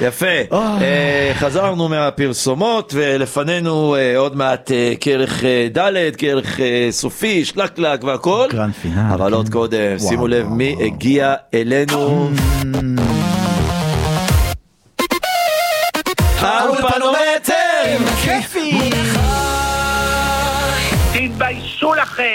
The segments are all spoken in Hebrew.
יפה. חזרנו מהפרסומות, ולפנינו עוד מעט כרך ד', כרך סופי, שלק והכל. אבל עוד קודם, שימו לב מי הגיע אלינו. האולפנומטר! כיפי! תתביישו לכם!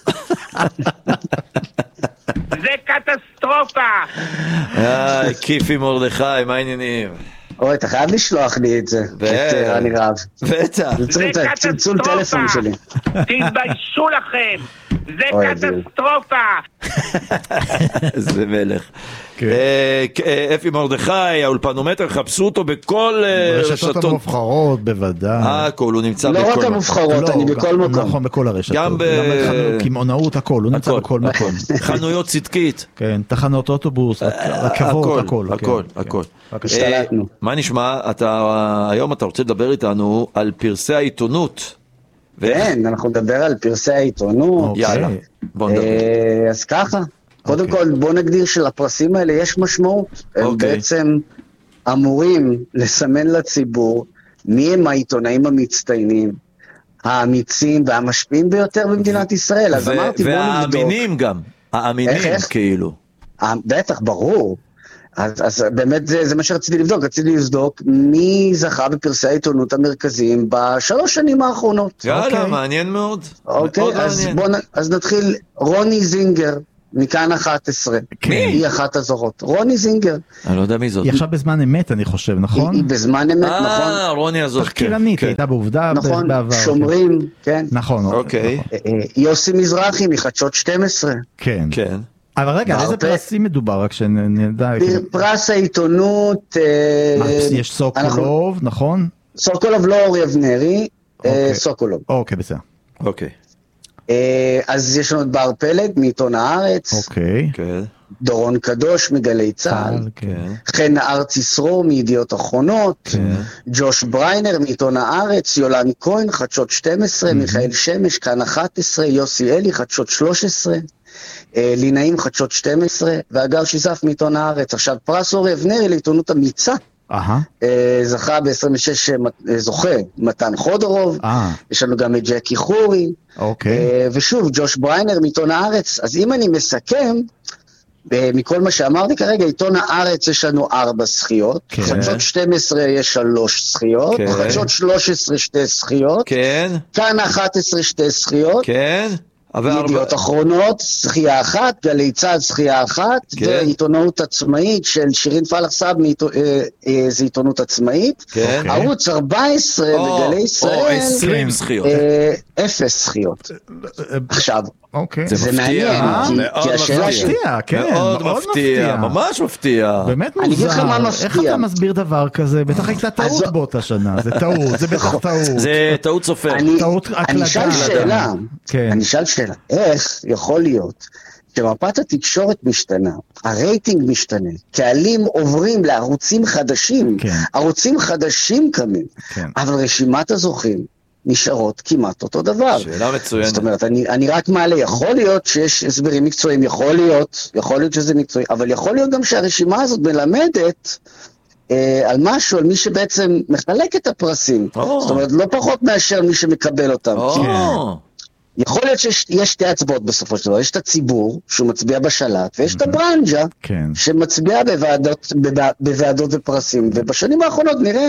זה קטסטרופה! כיפי מרדכי, מה העניינים? אוי, אתה חייב לשלוח לי את זה. אני רב. בטח. זה קטסטרופה! תתביישו לכם! זה קטסטרופה! זה מלך. אפי מרדכי, האולפנומטר, חפשו אותו בכל רשתות המובחרות, בוודאי. הכל, הוא נמצא בכל מקום. לא רק המובחרות, אני בכל מקום. נכון, בכל הרשתות. גם כמעונאות, הכל, הוא נמצא בכל מקום. חנויות צדקית. כן, תחנות אוטובוס, רכבות, הכל. השתלטנו. מה נשמע? היום אתה רוצה לדבר איתנו על פרסי העיתונות. כן, אנחנו נדבר על פרסי העיתונות. יאללה, בוא נדבר. אז ככה. קודם כל, בוא נגדיר שלפרסים האלה יש משמעות. הם בעצם אמורים לסמן לציבור מי הם העיתונאים המצטיינים, האמיצים והמשפיעים ביותר במדינת ישראל. אז אמרתי, בוא נבדוק. והאמינים גם. האמינים כאילו. בטח, ברור. אז באמת זה מה שרציתי לבדוק. רציתי לבדוק מי זכה בפרסי העיתונות המרכזיים בשלוש שנים האחרונות. יאללה, מעניין מאוד. אוקיי, אז נתחיל. רוני זינגר. מכאן 11. היא אחת הזוכות. רוני זינגר. אני לא יודע מי זאת. היא עכשיו בזמן אמת, אני חושב, נכון? היא בזמן אמת, נכון. רוני הזאת. תחקירנית, היא הייתה בעובדה בעבר. נכון, שומרים, כן. נכון. אוקיי. יוסי מזרחי מחדשות 12. כן. כן. אבל רגע, על איזה פרסים מדובר, רק שנדע. פרס העיתונות. יש סוקולוב, נכון? סוקולוב לא אורי אבנרי, סוקולוב. אוקיי, בסדר. אוקיי. אז יש לנו את בר פלג מעיתון הארץ, אוקיי. דורון קדוש מגלי צהל, חן ארץ ישרור מידיעות אחרונות, ג'וש בריינר מעיתון הארץ, יולן כהן חדשות 12, מיכאל שמש כאן 11, יוסי אלי חדשות 13, לינאים חדשות 12, והגר שיזף מעיתון הארץ. עכשיו פרס אורי אבנרי לעיתונות אמיצה, זכה ב-26 זוכה מתן חודרוב, יש לנו גם את ג'קי חורי, ושוב ג'וש בריינר מעיתון הארץ. אז אם אני מסכם מכל מה שאמרתי כרגע, עיתון הארץ יש לנו 4 זכיות, חדשות 12 יש 3 זכיות, חדשות 13 2 זכיות, כאן 11 2 זכיות, ידיעות אחרונות, זכייה אחת, גלי צהל זכייה אחת, ועיתונות עצמאית של שירין פלח סאב, זה עיתונות עצמאית, ערוץ 14 בגלי ישראל, 20 זכיות. 0 זכיות. עכשיו, זה מעניין, כי השאלה מאוד מפתיע, ממש מפתיע. באמת מוזר, איך אתה מסביר דבר כזה? בטח הייתה טעות באותה שנה, זה טעות, זה בטח טעות. זה טעות סופר. אני אשאל שאלה, איך יכול להיות שמפת התקשורת משתנה, הרייטינג משתנה, קהלים עוברים לערוצים חדשים, ערוצים חדשים קמים, אבל רשימת הזוכים נשארות כמעט אותו דבר. שאלה מצוינת. זאת אומרת, אני רק מעלה, יכול להיות שיש הסברים מקצועיים, יכול להיות שזה מקצועי, אבל יכול להיות גם שהרשימה הזאת מלמדת על משהו, על מי שבעצם מחלק את הפרסים. זאת אומרת, לא פחות מאשר מי שמקבל אותם. יכול להיות שיש שתי הצבעות בסופו של דבר, יש את הציבור שהוא מצביע בשלט, ויש את הברנג'ה שמצביע בוועדות ופרסים, ובשנים האחרונות נראה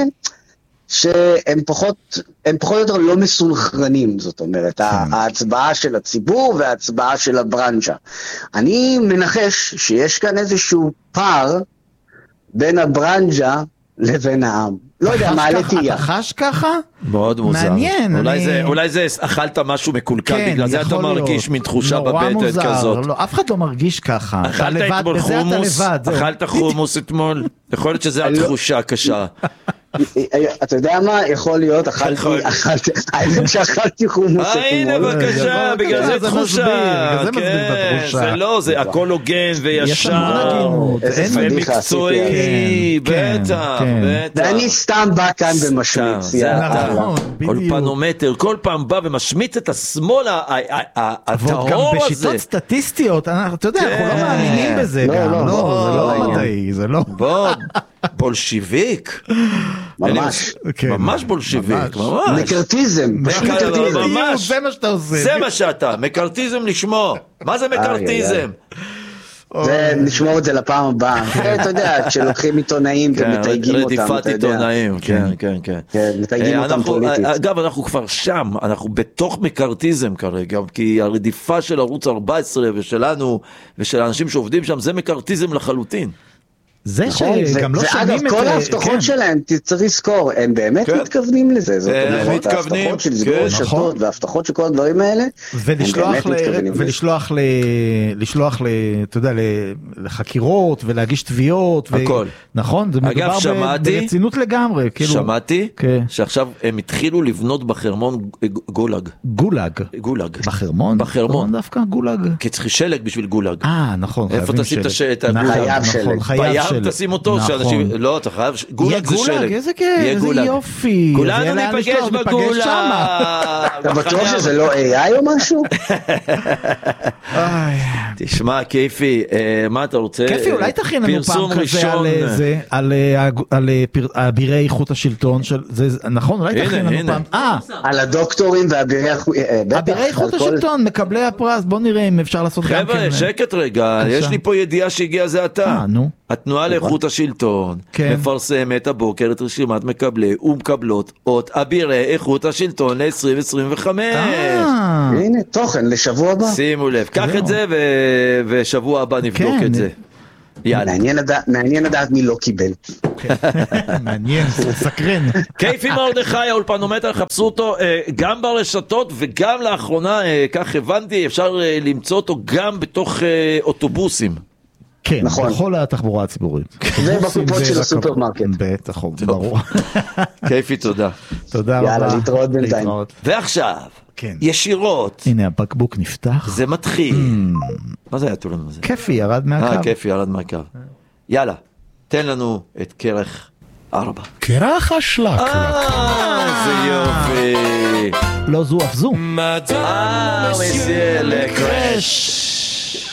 שהם פחות או יותר לא מסונכרנים, זאת אומרת, ההצבעה של הציבור וההצבעה של הברנג'ה. אני מנחש שיש כאן איזשהו פער בין הברנג'ה לבין העם. לא יודע, מעלה תהיה. אתה חש ככה? מאוד מוזר. מעניין. אולי זה אכלת משהו מקולקל, בגלל זה אתה מרגיש מין תחושה בבטן כזאת. אף אחד לא מרגיש ככה. אכלת אתמול חומוס? אכלת חומוס אתמול? יכול להיות שזה התחושה הקשה. אתה יודע מה? יכול להיות, האמת שאכלתי חומוס אתמול. הנה בבקשה, בגלל זה תחושה. זה לא, זה הכל הוגן וישר. ומקצועי, בטח. ואני סתם בא כאן ומשמיץ. אולפנומטר, כל פעם בא ומשמיץ את השמאל הטהור הזה. גם בשיטות סטטיסטיות, אתה יודע, אנחנו לא מאמינים בזה גם. לא, זה לא מדעי, זה לא. בולשיביק. ממש. ממש בולשיביק, ממש. מקרטיזם. ממש. זה מה שאתה עושה. זה מה שאתה, מקרטיזם לשמו. מה זה מקרטיזם? זה נשמור את זה לפעם הבאה. אתה יודע, כשלוקחים עיתונאים ומתייגים אותם. רדיפת עיתונאים, כן, כן, כן. מתייגים אותם פוליטית. אגב, אנחנו כבר שם, אנחנו בתוך מקרטיזם כרגע, כי הרדיפה של ערוץ 14 ושלנו, ושל האנשים שעובדים שם, זה מקרטיזם לחלוטין. זה שגם לא שומעים את... ואגב, כל ההבטחות שלהם, צריך לזכור, הם באמת מתכוונים לזה. זאת אומרת, ההבטחות של סגור רשתות, וההבטחות של כל הדברים האלה, הם באמת מתכוונים לזה. ולשלוח, אתה יודע, לחקירות, ולהגיש תביעות. הכל. נכון? זה מדובר ברצינות לגמרי. שמעתי שעכשיו הם התחילו לבנות בחרמון גולג. גולג. בחרמון? בחרמון. דווקא גולג. כי צריכים שלג בשביל גולג. נכון. איפה תשים את הגולג? חייב שלג. תשים אותו, שאנשים, לא, אתה חייב, גולג זה שלג. איזה יופי. כולנו ניפגש בגולג. אתה בטוח שזה לא AI או משהו? תשמע, כיפי, מה אתה רוצה? כיפי, אולי תכין לנו פעם כזה על אבירי איכות השלטון, נכון? אולי תכין לנו פעם. על הדוקטורים ואבירי איכות השלטון, מקבלי הפרס, בוא נראה אם אפשר לעשות גם כן. חבר'ה, שקט רגע, יש לי פה ידיעה שהגיע זה אתה. התנועה לאיכות השלטון מפרסמת הבוקר את רשימת מקבלי ומקבלות אות אבירי איכות השלטון ל-2025. הנה, תוכן לשבוע הבא. שימו לב, קח את זה ושבוע הבא נבדוק את זה. מעניין לדעת מי לא קיבל. מעניין, סקרן. כיפי מרדכי, האולפנומטר, חפשו אותו גם ברשתות וגם לאחרונה, כך הבנתי, אפשר למצוא אותו גם בתוך אוטובוסים. כן, בכל התחבורה הציבורית. ובקופות של הסופרמרקט. בטח, ברור. כיפי, תודה. תודה רבה. יאללה, להתראות בינתיים. ועכשיו, ישירות. הנה, הבקבוק נפתח. זה מתחיל. מה זה היה תולנו הזה? כיפי, ירד מהקו. כיפי, ירד מהקו. יאללה, תן לנו את כרך 4. כרך השלק. זה יופי. לא זו אף זו. מסיה לקרש.